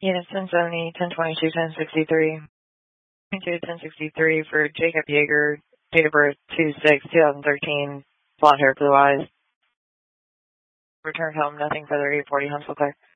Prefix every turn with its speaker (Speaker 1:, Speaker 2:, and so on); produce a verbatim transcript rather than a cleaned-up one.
Speaker 1: Unit ten seventy, ten twenty-two, ten sixty-three. ten sixty-three for Jacob Yeager, date of birth two six twenty thirteen, blonde hair, blue eyes. Returned home, nothing further, eight forty Huntsville Clear.